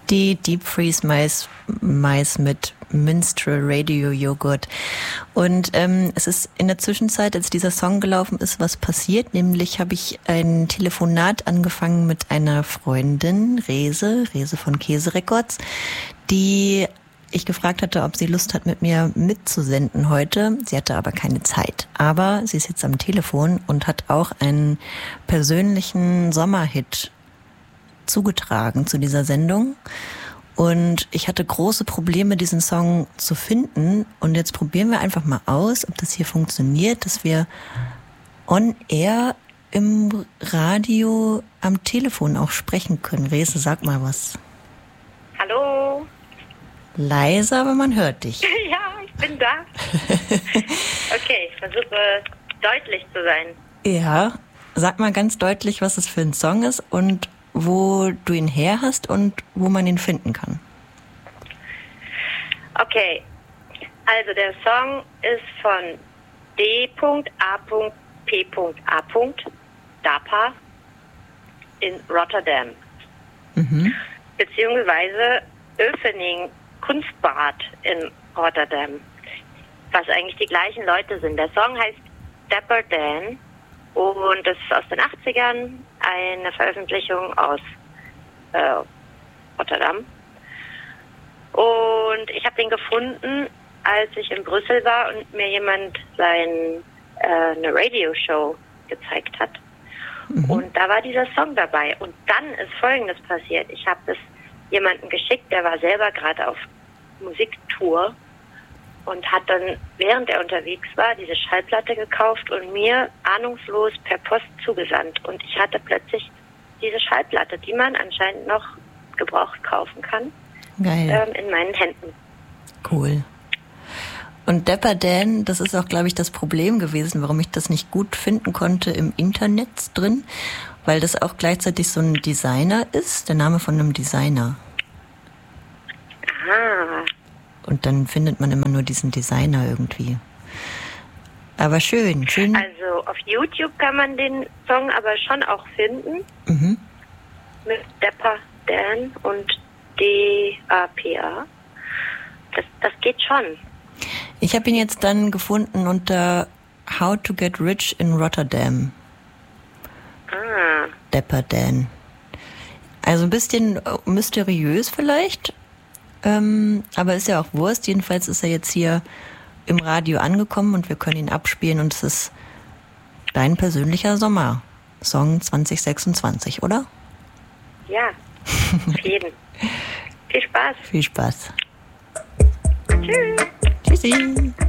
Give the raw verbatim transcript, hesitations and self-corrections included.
Die Deep Freeze Mais, Mais mit Minstrel Radio Joghurt. Und ähm, es ist in der Zwischenzeit, als dieser Song gelaufen ist, was passiert. Nämlich habe ich ein Telefonat angefangen mit einer Freundin, Rese, Rese von Käse Records, die ich gefragt hatte, ob sie Lust hat, mit mir mitzusenden heute. Sie hatte aber keine Zeit. Aber sie ist jetzt am Telefon und hat auch einen persönlichen Sommerhit zugetragen zu dieser Sendung. Und ich hatte große Probleme, diesen Song zu finden. Und jetzt probieren wir einfach mal aus, ob das hier funktioniert, dass wir on air im Radio am Telefon auch sprechen können. Rese, sag mal was. Hallo. Leise, aber man hört dich. Ja, ich bin da. Okay, ich versuche deutlich zu sein. Ja, sag mal ganz deutlich, was es für ein Song ist und wo du ihn her hast und wo man ihn finden kann. Okay, also der Song ist von D A P A Dapa in Rotterdam. Mhm. Beziehungsweise Oefening Kunstbad in Rotterdam, was eigentlich die gleichen Leute sind. Der Song heißt Dapper Dan und das ist aus den achtzigern, eine Veröffentlichung aus äh, Rotterdam. Und ich habe den gefunden, als ich in Brüssel war und mir jemand sein, äh, eine Radioshow gezeigt hat. Mhm. Und da war dieser Song dabei. Und dann ist Folgendes passiert. Ich habe es jemanden geschickt, der war selber gerade auf Musiktour und hat dann, während er unterwegs war, diese Schallplatte gekauft und mir ahnungslos per Post zugesandt. Und ich hatte plötzlich diese Schallplatte, die man anscheinend noch gebraucht kaufen kann, Geil. Ähm, in meinen Händen. Cool. Und Dapper Dan, das ist auch, glaube ich, das Problem gewesen, warum ich das nicht gut finden konnte im Internet drin, weil das auch gleichzeitig so ein Designer ist, der Name von einem Designer. Ah. Und dann findet man immer nur diesen Designer irgendwie. Aber schön, schön. Also auf YouTube kann man den Song aber schon auch finden. Mhm. Mit Dapper Dan und D A P A. Das, das geht schon. Ich habe ihn jetzt dann gefunden unter How to Get Rich in Rotterdam. Ah. Dapper Dan. Also ein bisschen mysteriös vielleicht, ähm, aber ist ja auch Wurst. Jedenfalls ist er jetzt hier im Radio angekommen und wir können ihn abspielen und es ist dein persönlicher Sommersong zwanzig sechsundzwanzig, oder? Ja, auf jeden. Viel Spaß. Viel Spaß. Tschüss. Tschüssi.